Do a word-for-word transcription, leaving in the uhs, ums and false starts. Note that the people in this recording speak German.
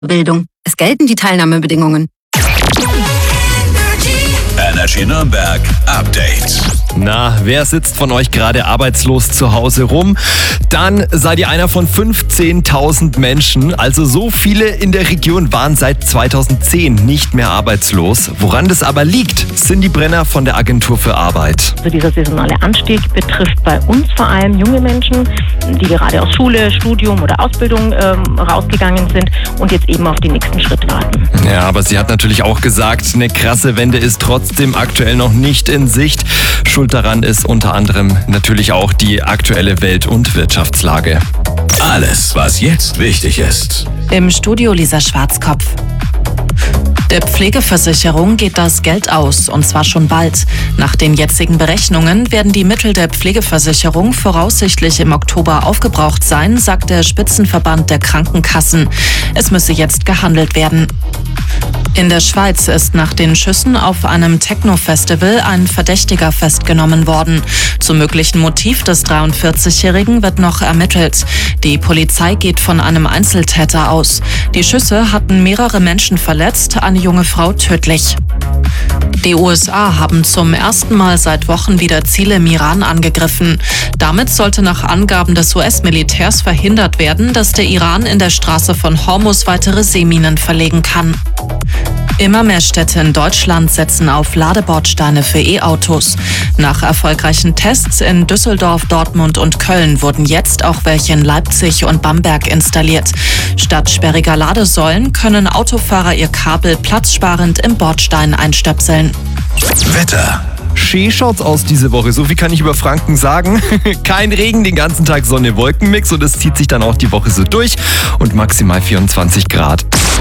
Bildung. Es gelten die Teilnahmebedingungen. Energy Nürnberg Update. Na, wer sitzt von euch gerade arbeitslos zu Hause rum? Dann seid ihr einer von fünfzehntausend Menschen. Also so viele in der Region waren seit zweitausendzehn nicht mehr arbeitslos. Woran das aber liegt, Cindy Brenner von der Agentur für Arbeit. Also dieser saisonale Anstieg betrifft bei uns vor allem junge Menschen, die gerade aus Schule, Studium oder Ausbildung ähm, rausgegangen sind und jetzt eben auf den nächsten Schritt warten. Ja, aber sie hat natürlich auch gesagt, eine krasse Wende ist trotzdem aktuell noch nicht in Sicht. Schuld daran ist unter anderem natürlich auch die aktuelle Welt- und Wirtschaftslage. Alles, was jetzt wichtig ist. Im Studio Lisa Schwarzkopf. Der Pflegeversicherung geht das Geld aus, und zwar schon bald. Nach den jetzigen Berechnungen werden die Mittel der Pflegeversicherung voraussichtlich im Oktober aufgebraucht sein, sagt der Spitzenverband der Krankenkassen. Es müsse jetzt gehandelt werden. In der Schweiz ist nach den Schüssen auf einem Techno-Festival ein Verdächtiger festgenommen worden. Zum möglichen Motiv des dreiundvierzigjährigen wird noch ermittelt. Die Polizei geht von einem Einzeltäter aus. Die Schüsse hatten mehrere Menschen verletzt, eine junge Frau tödlich. Die U S A haben zum ersten Mal seit Wochen wieder Ziele im Iran angegriffen. Damit sollte nach Angaben des U S-Militärs verhindert werden, dass der Iran in der Straße von Hormuz weitere Seeminen verlegen kann. Immer mehr Städte in Deutschland setzen auf Ladebordsteine für E-Autos. Nach erfolgreichen Tests in Düsseldorf, Dortmund und Köln wurden jetzt auch welche in Leipzig und Bamberg installiert. Statt sperriger Ladesäulen können Autofahrer ihr Kabel platzsparend im Bordstein einstöpseln. Wetter. Schön schaut's aus diese Woche, so viel kann ich über Franken sagen. Kein Regen, den ganzen Tag Sonne-Wolken-Mix, und es zieht sich dann auch die Woche so durch und maximal vierundzwanzig Grad.